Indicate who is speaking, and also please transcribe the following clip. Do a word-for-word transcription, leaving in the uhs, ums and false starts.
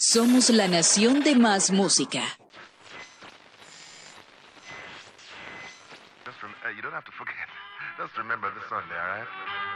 Speaker 1: Somos la nación de más música.
Speaker 2: Just rem- uh, you don't have to forget. Just remember this Sunday, all right?